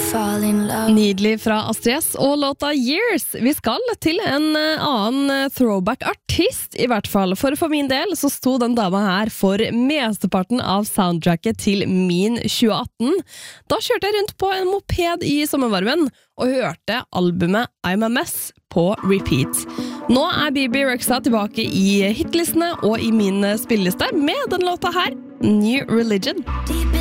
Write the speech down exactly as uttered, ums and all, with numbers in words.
Nydelig fra Astrid S og låta Years. Vi skal til en annen throwback-artist i hvert fall. For for min del så sto den dama her for mesteparten av soundtracket til min tjue atten. Da kjørte jeg rundt på en moped i sommervarmen og hørte albumet I'm a Mess på repeat. Nå er Bibi Rexha tilbake i hitlistene og i min spilleliste med den låta her, New Religion.